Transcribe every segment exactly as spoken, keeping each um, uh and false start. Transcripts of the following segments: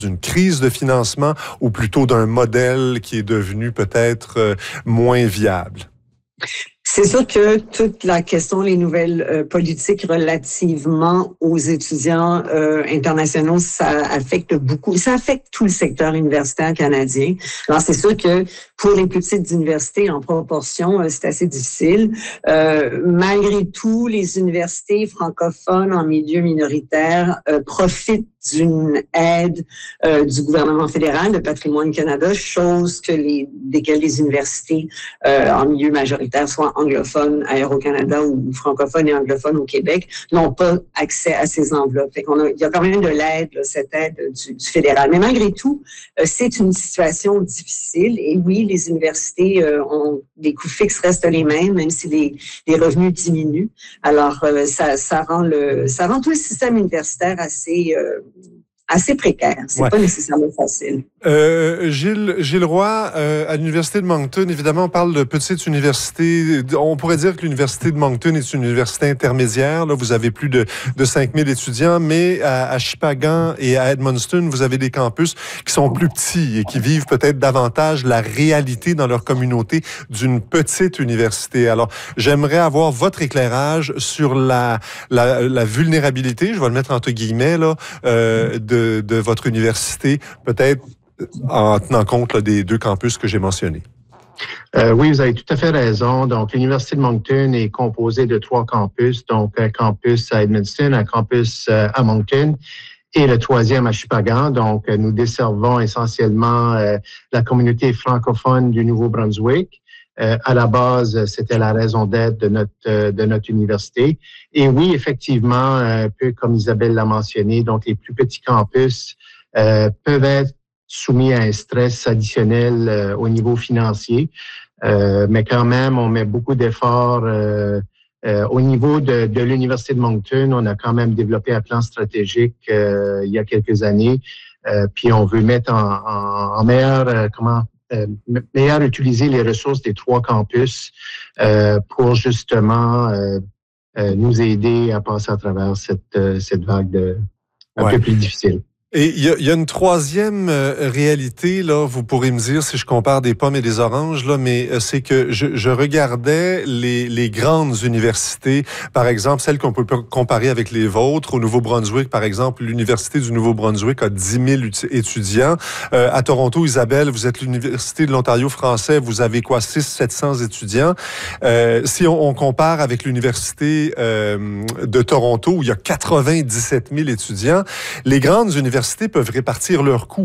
d'une crise de financement ou plutôt d'un modèle qui est devenu peut-être euh, moins viable? C'est sûr que toute la question, les nouvelles euh, politiques relativement aux étudiants euh, internationaux, ça affecte beaucoup, ça affecte tout le secteur universitaire canadien. Alors, c'est sûr que pour les plus petites universités, en proportion, euh, c'est assez difficile. Euh, malgré tout, les universités francophones en milieu minoritaire euh, profitent d'une aide euh, du gouvernement fédéral, de Patrimoine Canada, chose que les, desquelles les universités euh, en milieu majoritaire, soit anglophones à Aéro-Canada ou francophones et anglophones au Québec, n'ont pas accès à ces enveloppes. Fait qu'on a, il y a quand même de l'aide, là, cette aide du, du fédéral. Mais malgré tout, euh, c'est une situation difficile. Et oui, les universités euh, ont des coûts fixes restent les mêmes, même si les, les revenus diminuent. Alors, euh, ça, ça rend le, ça rend tout le système universitaire assez euh, assez précaire. C'est ouais. pas nécessairement facile. Euh, Gilles, Gilles Roy, euh, à l'Université de Moncton, évidemment, on parle de petite université. On pourrait dire que l'Université de Moncton est une université intermédiaire. Là, vous avez plus de, de cinq mille étudiants, mais à, à Shippagan et à Edmundston, vous avez des campus qui sont plus petits et qui vivent peut-être davantage la réalité dans leur communauté d'une petite université. Alors, j'aimerais avoir votre éclairage sur la, la, la vulnérabilité, je vais le mettre entre guillemets, là, euh, de De, de votre université, peut-être en tenant compte là, des deux campus que j'ai mentionnés. Euh, oui, vous avez tout à fait raison. Donc, l'Université de Moncton est composée de trois campus, donc un campus à Edmundston, un campus euh, à Moncton et le troisième à Shippagan. Donc, euh, nous desservons essentiellement euh, la communauté francophone du Nouveau-Brunswick. Euh, à la base, c'était la raison d'être de notre euh, de notre université. Et oui, effectivement, un peu comme Isabelle l'a mentionné, donc les plus petits campus euh, peuvent être soumis à un stress additionnel euh, au niveau financier, euh, mais quand même, on met beaucoup d'efforts. Euh, euh, au niveau de, de l'Université de Moncton, on a quand même développé un plan stratégique euh, il y a quelques années, euh, puis on veut mettre en, en, en meilleur euh, comment Euh, meilleur utiliser les ressources des trois campus euh, pour justement euh, euh, nous aider à passer à travers cette, euh, cette vague de, un ouais. peu plus difficile. Et il y a, y a une troisième euh, réalité, là, vous pourrez me dire si je compare des pommes et des oranges, là, mais euh, c'est que je, je regardais les, les grandes universités, par exemple, celles qu'on peut comparer avec les vôtres. Au Nouveau-Brunswick, par exemple, l'Université du Nouveau-Brunswick a dix mille étudiants. Euh, à Toronto, Isabelle, vous êtes l'Université de l'Ontario français, vous avez quoi, six cents, sept cents étudiants. Euh, si on, on compare avec l'Université euh, de Toronto, où il y a quatre-vingt-dix-sept mille étudiants, les grandes universités peuvent répartir leurs coûts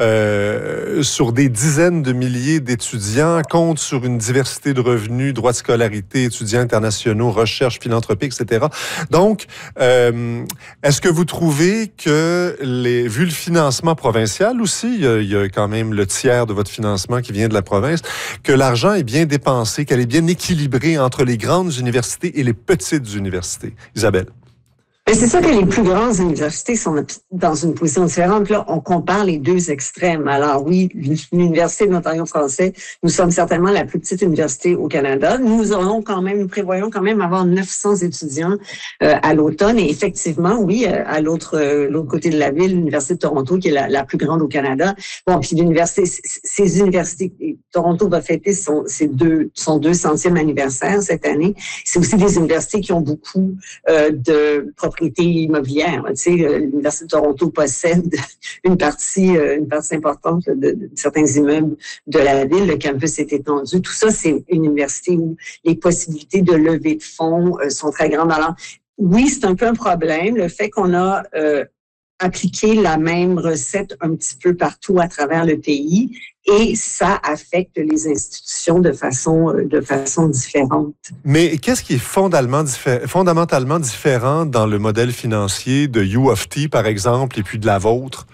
euh, sur des dizaines de milliers d'étudiants, comptent sur une diversité de revenus, droits de scolarité, étudiants internationaux, recherche, philanthropie, et cetera. Donc, euh, est-ce que vous trouvez que, les, vu le financement provincial aussi, il y, a, il y a quand même le tiers de votre financement qui vient de la province, que l'argent est bien dépensé, qu'elle est bien équilibrée entre les grandes universités et les petites universités? Isabelle? Mais c'est sûr que les plus grandes universités sont dans une position différente. Là, on compare les deux extrêmes. Alors oui, l'Université de l'Ontario français, nous sommes certainement la plus petite université au Canada. Nous aurons quand même, nous prévoyons quand même avoir neuf cents étudiants euh, à l'automne. Et effectivement, oui, à l'autre euh, l'autre côté de la ville, l'Université de Toronto, qui est la, la plus grande au Canada. Bon, puis l'université, ces universités, Toronto va fêter son, ses deux, son deux centième anniversaire cette année. C'est aussi des universités qui ont beaucoup euh, de propriétés immobilière. Tu sais, l'Université de Toronto possède une partie, une partie importante de, de certains immeubles de la ville. Le campus est étendu. Tout ça, c'est une université où les possibilités de levée de fonds sont très grandes. Alors, oui, c'est un peu un problème, le fait qu'on a euh, appliqué la même recette un petit peu partout à travers le pays. Et ça affecte les institutions de façon de façon différente. Mais qu'est-ce qui est fondamentalement, diffé- fondamentalement différent dans le modèle financier de U of T, par exemple, et puis de la vôtre?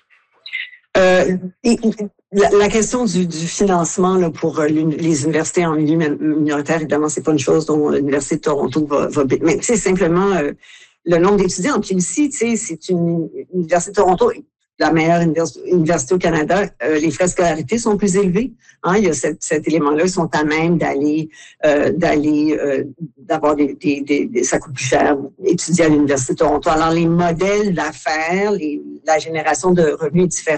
Euh, la, la question du, du financement là, pour les universités en milieu minoritaire, évidemment, c'est pas une chose dont l'Université de Toronto va... va mais c'est simplement euh, le nombre d'étudiants. Puis aussi, tu sais, c'est une, une université de Toronto... la meilleure université au Canada, euh, les frais de scolarité sont plus élevés. Hein, il y a cet, cet élément-là, ils sont à même d'aller, euh, d'aller, euh, d'avoir des, des, des, des, ça coûte plus cher étudier à l'Université de Toronto. Alors, les modèles d'affaires, les, la génération de revenus est différente.